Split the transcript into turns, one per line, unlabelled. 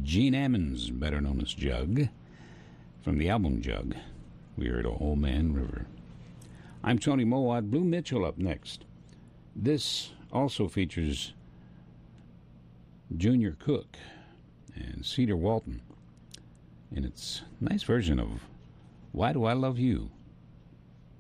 Gene Ammons, better known as Jug, from the album Jug. We heard Old Man River. I'm Tony Mowat. Blue Mitchell up next. This also features Junior Cook and Cedar Walton, and it's a nice version of Why Do I Love You?